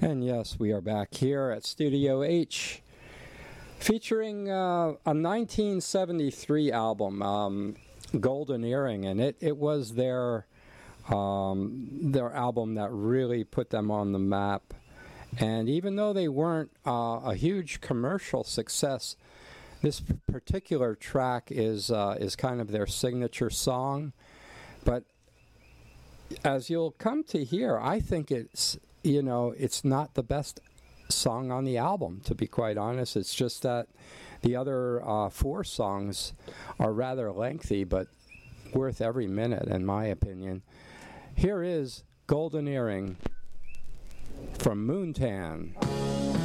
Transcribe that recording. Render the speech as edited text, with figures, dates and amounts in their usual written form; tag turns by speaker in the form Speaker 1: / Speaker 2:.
Speaker 1: And yes, we are back here at Studio H, featuring a 1973 album, Golden Earring, and it was their album that really put them on the map. And even though they weren't a huge commercial success, this particular track is kind of their signature song. But as you'll come to hear, I think it's not the best song on the album, to be quite honest. It's just that the other 4 songs are rather lengthy, but worth every minute, in my opinion. Here is Golden Earring from Moontan.